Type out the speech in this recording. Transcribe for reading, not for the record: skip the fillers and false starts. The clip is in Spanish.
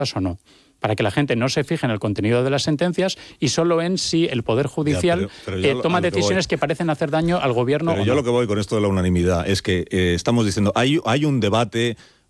o no, para que la gente no se fije en el contenido de las sentencias y solo en si el Poder Judicial toma decisiones que parecen hacer daño al gobierno. Pero yo lo que voy con esto de la unanimidad es que estamos diciendo, hay un debate